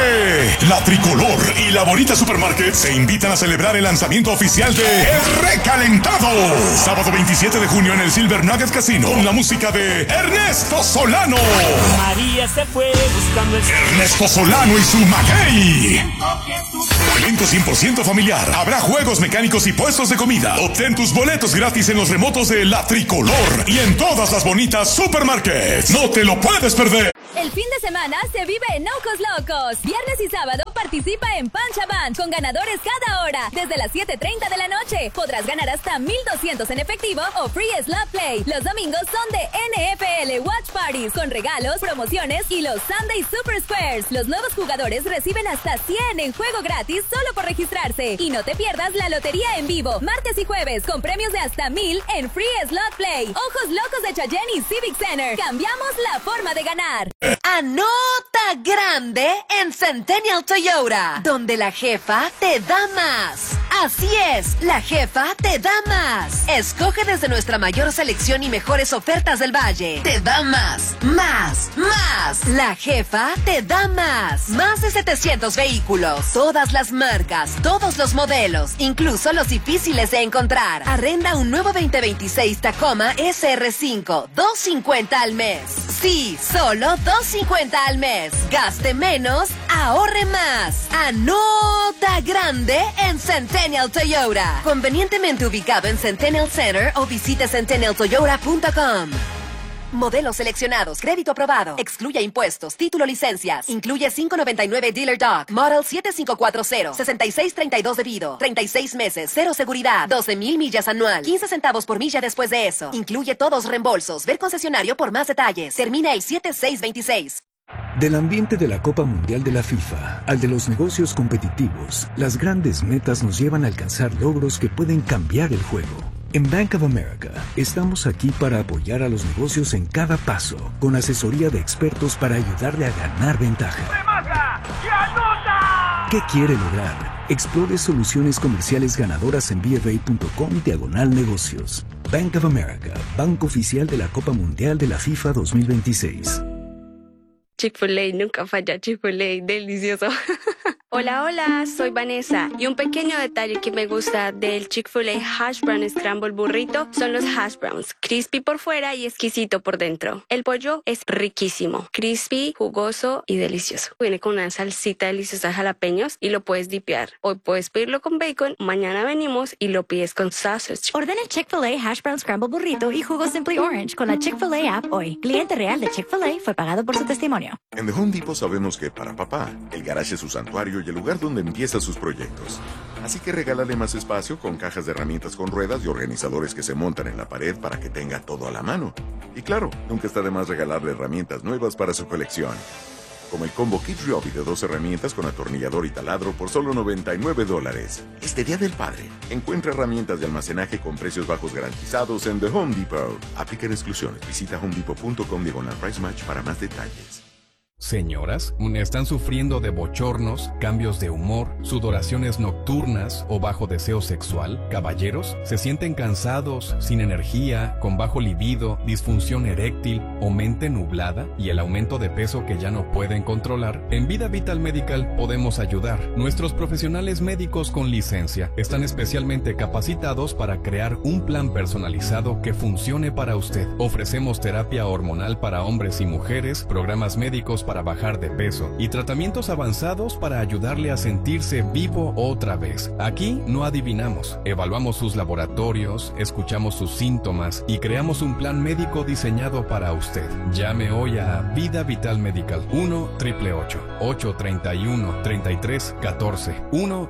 La Tricolor y la Bonita Supermarket se invitan a celebrar el lanzamiento oficial de El Recalentado. Sábado 27 de junio en el Silver Nugget Casino con la música de Ernesto Solano. María se fue buscando el... Ernesto Solano y su maguey. Evento 100% familiar. Habrá juegos mecánicos y puestos de comida. Obtén tus boletos gratis en los remotos de La Tricolor y en todas las bonitas supermarkets. No te lo puedes perder. El fin de semana se vive en Ojos Locos. Viernes y sábado participa en Pancha Band con ganadores cada hora. Desde las 7:30 de la noche podrás ganar hasta 1,200 en efectivo o free slot play. Los domingos son de NFL Watch Parties con regalos, promociones y los Sunday Super Squares. Los nuevos jugadores reciben hasta 100 en juego gratis solo por registrarse. Y no te pierdas la lotería en vivo martes y jueves con premios de hasta 1,000 en free slot play. Ojos Locos de Cheyenne y Civic Center. Cambiamos la forma de ganar. Anota grande en Centennial Toyota, donde la jefa te da más. Así es, la jefa te da más. Escoge desde nuestra mayor selección y mejores ofertas del Valle. Te da más, más, más. La jefa te da más. Más de 700 vehículos, todas las marcas, todos los modelos, incluso los difíciles de encontrar. Arrenda un nuevo 2026 Tacoma SR5, $250 al mes. Sí, solo $250 al mes. Gaste menos, ahorre más. Anota grande en Centennial Toyota. Convenientemente ubicado en Centennial Center o visite centennialtoyota.com. Modelos seleccionados, crédito aprobado, excluye impuestos, título, licencias, incluye $5.99 Dealer Doc, Model 7540, 6632 debido, 36 meses, cero seguridad, 12,000 millas anual, 15 centavos por milla después de eso, incluye todos reembolsos, ver concesionario por más detalles, termina el 7626. Del ambiente de la Copa Mundial de la FIFA al de los negocios competitivos, las grandes metas nos llevan a alcanzar logros que pueden cambiar el juego. En Bank of America, estamos aquí para apoyar a los negocios en cada paso, con asesoría de expertos para ayudarle a ganar ventaja. ¡Remata! ¡Y anota! ¿Qué quiere lograr? Explore soluciones comerciales ganadoras en bfa.com/negocios. Bank of America, banco oficial de la Copa Mundial de la FIFA 2026. Chick-fil-A, nunca falla. Chick-fil-A, delicioso. Hola, hola, soy Vanessa y un pequeño detalle que me gusta del Chick-fil-A Hash Brown Scramble Burrito son los hash browns, crispy por fuera y exquisito por dentro. El pollo es riquísimo, crispy, jugoso y delicioso. Viene con una salsita deliciosa de jalapeños y lo puedes dipear. Hoy puedes pedirlo con bacon, mañana venimos y lo pides con sausage. Ordena el Chick-fil-A Hash Brown Scramble Burrito y jugo Simply Orange con la Chick-fil-A app hoy. Cliente real de Chick-fil-A fue pagado por su testimonio. En The Home Depot sabemos que para papá, el garage es su santuario y el lugar donde empieza sus proyectos. Así que regálale más espacio con cajas de herramientas con ruedas y organizadores que se montan en la pared para que tenga todo a la mano. Y claro, nunca está de más regalarle herramientas nuevas para su colección. Como el combo Kids Ryobi de 2 herramientas con atornillador y taladro por solo $99. Este Día del Padre, encuentra herramientas de almacenaje con precios bajos garantizados en The Home Depot. Aplican exclusiones. Visita homedepot.com/price match para más detalles. Señoras, ¿están sufriendo de bochornos, cambios de humor, sudoraciones nocturnas o bajo deseo sexual? Caballeros, ¿se sienten cansados, sin energía, con bajo libido, disfunción eréctil o mente nublada y el aumento de peso que ya no pueden controlar? En Vida Vital Medical podemos ayudar. Nuestros profesionales médicos con licencia están especialmente capacitados para crear un plan personalizado que funcione para usted. Ofrecemos terapia hormonal para hombres y mujeres, programas médicos para bajar de peso y tratamientos avanzados para ayudarle a sentirse vivo otra vez. Aquí no adivinamos, evaluamos sus laboratorios, escuchamos sus síntomas y creamos un plan médico diseñado para usted. Llame hoy a Vida Vital Medical 1-888-831-3314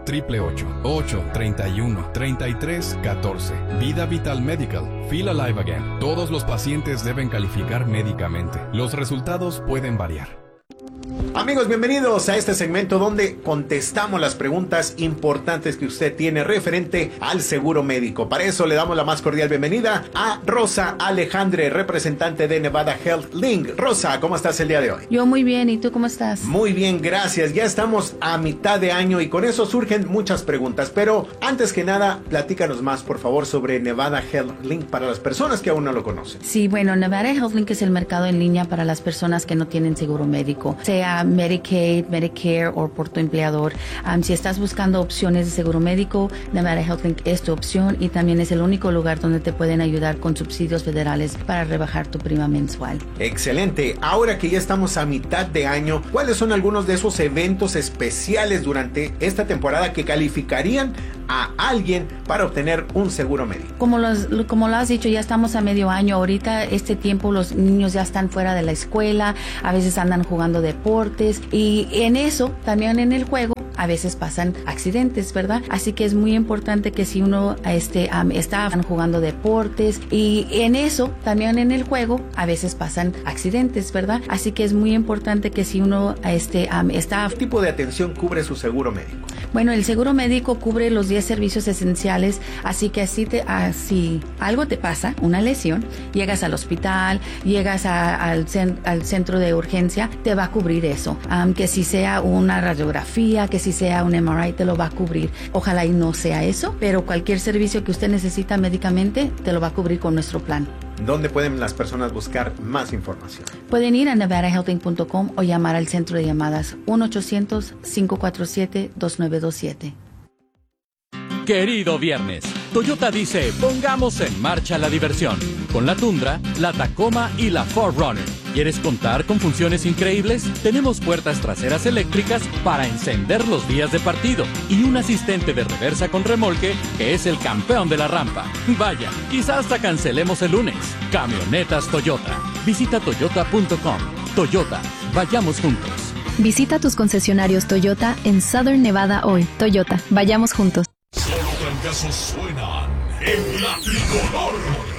1-888-831-3314 Vida Vital Medical. Feel Alive Again. Todos los pacientes deben calificar médicamente. Los resultados pueden variar. Amigos, bienvenidos a este segmento donde contestamos las preguntas importantes que usted tiene referente al seguro médico. Para eso le damos la más cordial bienvenida a Rosa Alejandre, representante de Nevada Health Link. Rosa, ¿cómo estás el día de hoy? Yo muy bien, ¿y tú cómo estás? Muy bien, gracias. Ya estamos a mitad de año y con eso surgen muchas preguntas. Pero antes que nada, platícanos más, por favor, sobre Nevada Health Link para las personas que aún no lo conocen. Sí, bueno, Nevada Health Link es el mercado en línea para las personas que no tienen seguro médico. Se sea Medicaid, Medicare o por tu empleador. Si estás buscando opciones de seguro médico, Nevada HealthLink es tu opción y también es el único lugar donde te pueden ayudar con subsidios federales para rebajar tu prima mensual. Excelente. Ahora que ya estamos a mitad de año, ¿cuáles son algunos de esos eventos especiales durante esta temporada que calificarían a alguien para obtener un seguro médico? Como lo has dicho, ya estamos a medio año. Ahorita este tiempo los niños ya están fuera de la escuela, a veces andan jugando deportes y en eso, también en el juego, a veces pasan accidentes, ¿verdad? Así que es muy importante que si uno está jugando deportes y en eso, también en el juego, a veces pasan accidentes, ¿verdad? Así que es muy importante que si uno está... ¿Qué tipo de atención cubre su seguro médico? Bueno, el seguro médico cubre los 10 servicios esenciales, así que si algo te pasa, una lesión, llegas al hospital, llegas al centro de urgencia, te va a cubrir eso. Que si sea una radiografía, que si sea un MRI, te lo va a cubrir. Ojalá y no sea eso, pero cualquier servicio que usted necesita médicamente, te lo va a cubrir con nuestro plan. ¿Dónde pueden las personas buscar más información? Pueden ir a nevadahealthing.com o llamar al centro de llamadas 1-800-547-2927. Querido viernes, Toyota dice, pongamos en marcha la diversión. Con la Tundra, la Tacoma y la 4Runner. ¿Quieres contar con funciones increíbles? Tenemos puertas traseras eléctricas para encender los días de partido y un asistente de reversa con remolque que es el campeón de la rampa. Vaya, quizás hasta cancelemos el lunes. Camionetas Toyota. Visita toyota.com. Toyota, vayamos juntos. Visita tus concesionarios Toyota en Southern Nevada hoy. Toyota, vayamos juntos. Solo trancazos suenan en la Tricolor.